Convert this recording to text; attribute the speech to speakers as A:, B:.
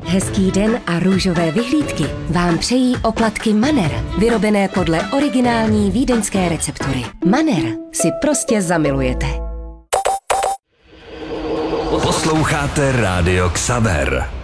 A: Hezký den a růžové vyhlídky vám přejí oplatky Manner, vyrobené podle originální vídeňské receptury. Manner si prostě zamilujete.
B: Posloucháte Rádio Xaver.